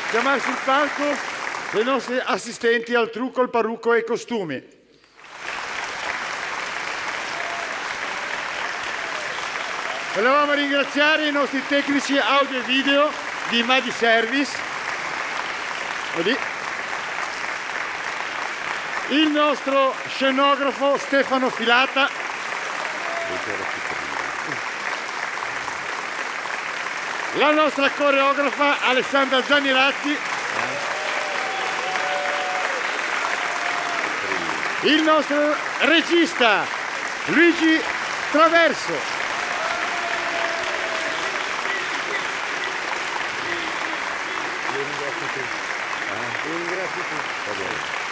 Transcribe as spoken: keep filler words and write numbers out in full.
chiamare sul palco i nostri assistenti al trucco, al parrucco e ai costumi. Volevamo ringraziare i nostri tecnici audio e video di Madi Service, il nostro scenografo Stefano Filata, la nostra coreografa Alessandra Zanniratti, il nostro regista Luigi Traverso. Ringrazio tu. Ringrazio tu.